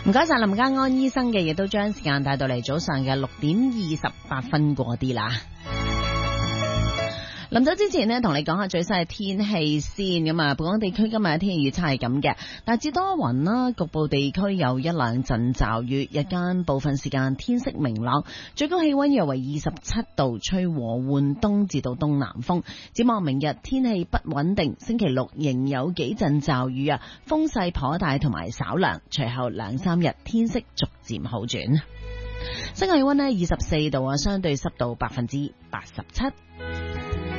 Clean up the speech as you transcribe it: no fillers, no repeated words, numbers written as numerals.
唔該晒林家安醫生嘅，亦都將時間帶到嚟早上嘅6:28過啲啦。臨走之前呢，同你講下最新嘅天氣先。咁啊，本港地區今日嘅天氣預測係咁嘅，大致多雲啦，局部地區有一兩陣驟雨，日間部分時間天色明朗，最高氣溫約為27度，吹和緩東至到東南風。展望明日天氣不穩定，星期六仍有幾陣驟雨啊，風勢頗大同埋稍涼，隨後兩三日天色逐漸好轉。室外氣溫呢24度啊，相對濕度87%。